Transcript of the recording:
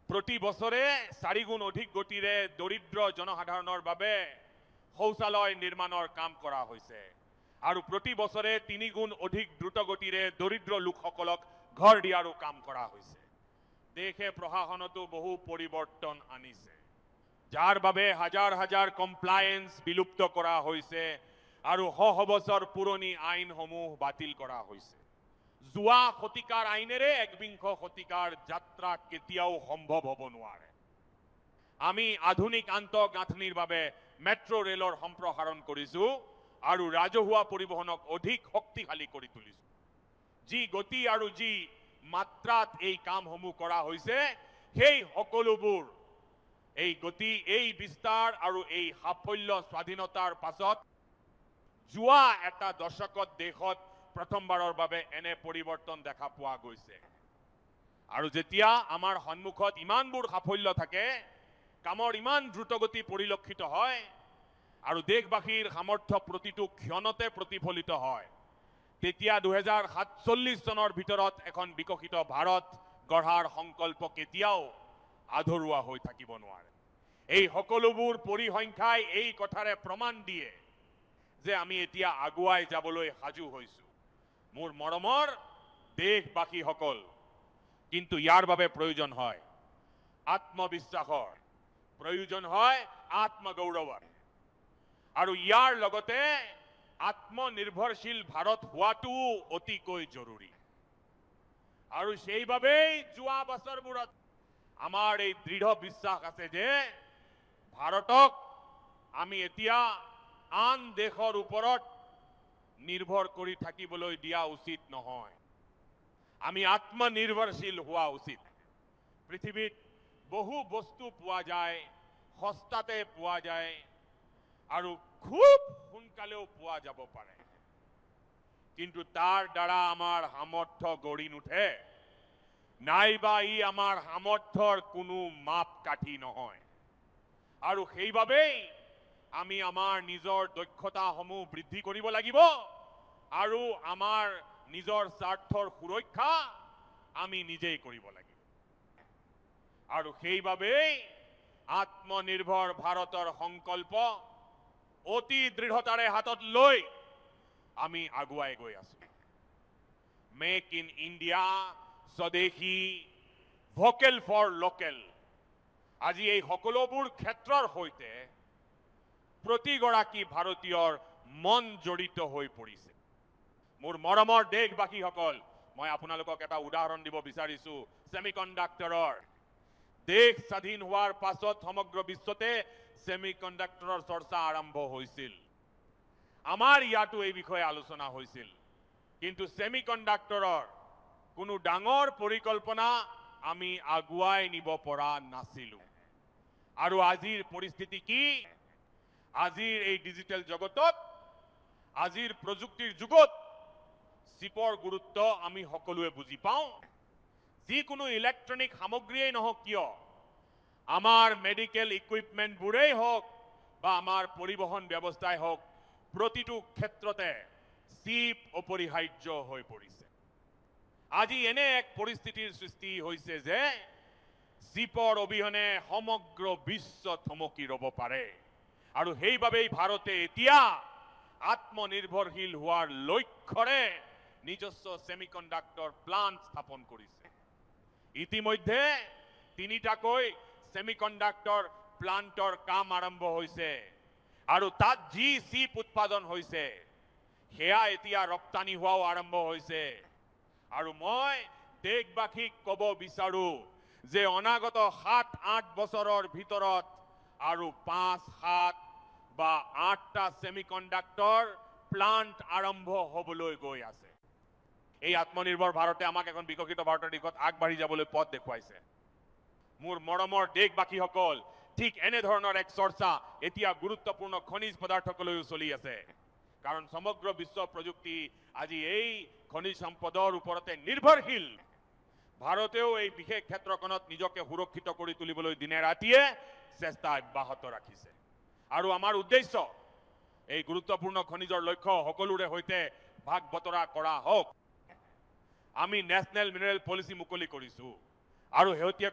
प्रति बছৰে 4 গুণ অধিক গতিৰে দৰিদ্ৰ জনসাধাৰণৰ বাবে শৌচালয় নিৰ্মাণৰ কাম কৰা হৈছে আৰু প্ৰতি বছৰে 3 গুণ অধিক দ্ৰুত গতিৰে দৰিদ্ৰ লোকসকলক ঘৰ দিয়াৰো কাম কৰা হৈছে। দেশে প্ৰশাসনতো বহু পৰিৱৰ্তন আনিছে, যাৰ বাবে হাজাৰ হাজাৰ কমপ্লায়েন্স বিলুপ্ত কৰা হৈছে আৰু শ বছৰ পুৰণি আইনসমূহ বাতিল কৰা হৈছে। যোৱা শতিকাৰ আইনেৰে একবিংশ শতিকাৰ যাত্ৰা কেতিয়াও সম্ভৱ হ'ব নোৱাৰে। আমি আধুনিক আন্তঃগাঁথনিৰ বাবে মেট্ৰো ৰেলৰ সম্প্ৰসাৰণ কৰিছো আৰু ৰাজহুৱা পৰিবহনক অধিক শক্তিশালী কৰি তুলিছো। যি গতি আৰু যি মাত্ৰাত এই কামসমূহ কৰা হৈছে, সেই সকলোবোৰ এই গতি, এই বিস্তাৰ আৰু এই সাফল্য স্বাধীনতাৰ পাছত যোৱা এটা দশকত দেশত প্ৰথমবাৰৰ বাবে এনে পৰিৱৰ্তন দেখা পোৱা গৈছে। আৰু যেতিয়া আমাৰ সন্মুখত ইমানবোৰ সাফল্য থাকে, কামৰ ইমান দ্ৰুতগতি পৰিলক্ষিত হয় আৰু দেশবাসীৰ সামৰ্থ্য প্ৰতিটো ক্ষণতে প্ৰতিফলিত হয়, তেতিয়া 2047 চনৰ ভিতৰত এখন বিকশিত ভাৰত গঢ়াৰ সংকল্প কেতিয়াও আধৰুৱা হৈ থাকিব নোৱাৰে। এই সকলোবোৰ পৰিসংখ্যাই এই কথাৰে প্ৰমাণ দিয়ে যে আমি এতিয়া আগুৱাই যাবলৈ সাজু হৈছো। মোৰ মৰমৰ দেশবাসীসকল, কিন্তু ইয়াৰ বাবে প্ৰয়োজন হয় আত্মবিশ্বাসৰ, প্ৰয়োজন হয় আত্মগৌৰৱৰ আৰু ইয়াৰ লগতে আত্মনিৰ্ভৰশীল ভাৰত হোৱাটো অতিকৈ জৰুৰী। আৰু সেইবাবেই যোৱা বছৰবোৰত আমাৰ এই দৃঢ় বিশ্বাস আছে যে ভাৰতক আমি এতিয়া আন দেশৰ ওপৰত নিৰ্ভৰ কৰি থাকিবলৈ দিয়া উচিত নহয়। আমি আত্মনিৰ্ভৰশীল হোৱা উচিত। পৃথিৱীত বহু বস্তু পোৱা যায়, সস্তাতে পোৱা যায় আৰু খুব সোনকালেও পোৱা যাব পাৰে, কিন্তু তাৰ দ্বাৰা আমাৰ সামৰ্থ্য গঢ়ি নুঠে, নাইবা ই আমাৰ সামৰ্থ্যৰ কোনো মাপকাঠি নহয়। আৰু সেইবাবেই আমি আমাৰ নিজৰ দক্ষতাসমূহ বৃদ্ধি কৰিব লাগিব আৰু আমাৰ নিজৰ স্বাৰ্থৰ সুৰক্ষা আমি নিজেই কৰিব লাগিব। আৰু সেইবাবেই আত্মনিৰ্ভৰ ভাৰতৰ সংকল্প অতি দৃঢ়তাৰে হাতত লৈ আমি আগুৱাই গৈ আছো। মেক ইন ইণ্ডিয়া, স্বদেশী, ভোকেল ফৰ লোকেল, আজি এই সকলোবোৰ ক্ষেত্ৰৰ সৈতে প্ৰতিগৰাকী ভাৰতীয়ৰ মন জড়িত হৈ পৰিছে। মোৰ মৰমৰ দেশবাসীসকল, মই আপোনালোকক এটা উদাহৰণ দিব বিচাৰিছো ছেমিকণ্ডাক্টৰৰ। দেশ স্বাধীন হোৱাৰ পাছত সমগ্ৰ বিশ্বতে ছেমিকণ্ডাক্টৰৰ চৰ্চা আৰম্ভ হৈছিল। আমাৰ ইয়াতো এই বিষয়ে আলোচনা হৈছিল, কিন্তু ছেমিকণ্ডাক্টৰৰ কোনো ডাঙৰ পৰিকল্পনা আমি আগুৱাই নিব পৰা নাছিলো। আৰু আজিৰ পৰিস্থিতি কি? আজিৰ এই ডিজিটেল জগতত, আজিৰ প্ৰযুক্তিৰ যুগত চিপৰ গুৰুত্ব আমি সকলোৱে বুজি পাওঁ। যিকোনো ইলেক্ট্ৰনিক সামগ্ৰীয়ে নহওক কিয়, আমাৰ মেডিকেল ইকুইপমেণ্টবোৰেই হওক বা আমাৰ পৰিবহন ব্যৱস্থাই হওক, প্ৰতিটো ক্ষেত্ৰতে চিপ অপৰিহাৰ্য হৈ পৰিছে। আজি এনে এক পৰিস্থিতিৰ সৃষ্টি হৈছে যে চিপৰ অবিহনে সমগ্ৰ বিশ্ব থমকি ৰ'ব পাৰে। আৰু সেইবাবেই ভাৰতে এতিয়া আত্মনিৰ্ভৰশীল হোৱাৰ লক্ষ্যৰে নিজস্ব ছেমিকণ্ডাক্টৰ প্লাণ্ট স্থাপন কৰিছে। ইতিমধ্যে 3টাকৈ ছেমিকণ্ডাক্টৰ প্লাণ্টৰ কাম আৰম্ভ হৈছে আৰু তাত যি চিপ উৎপাদন হৈছে সেয়া এতিয়া ৰপ্তানি হোৱাও আৰম্ভ হৈছে। আৰু মই দেশবাসীক ক'ব বিচাৰো যে অনাগত 7-8 বছৰৰ ভিতৰত আৰু 5-7 বা 8টা ছেমিকণ্ডাক্টৰ প্লাণ্ট আৰম্ভ হ'বলৈ গৈ আছে। এই আত্মনিৰ্ভৰ ভাৰতে আমাক এখন বিকশিত ভাৰতৰ দিশত আগবাঢ়ি যাবলৈ পথ দেখুৱাইছে। মোৰ মৰমৰ দেশবাসীসকল, ঠিক এনেধৰণৰ এক চৰ্চা এতিয়া গুৰুত্বপূৰ্ণ খনিজ পদাৰ্থকলৈও চলি আছে। কাৰণ সমগ্ৰ বিশ্ব প্ৰযুক্তি আজি এই খনিজ সম্পদৰ ওপৰতে নিৰ্ভৰশীল। ভাৰতেও এই বিশেষ ক্ষেত্ৰখনত নিজকে সুৰক্ষিত কৰি তুলিবলৈ দিনে ৰাতিয়ে চেষ্টা অব্যাহত ৰাখিছে। আৰু আমাৰ উদ্দেশ্য এই গুৰুত্বপূৰ্ণ খনিজৰ লক্ষ্য সকলোৰে সৈতে ভাগ বতৰা কৰা হওক। আমি নেশ্যনেল মিনাৰেল পলিচি মুকলি কৰিছো আৰু শেহতীয়া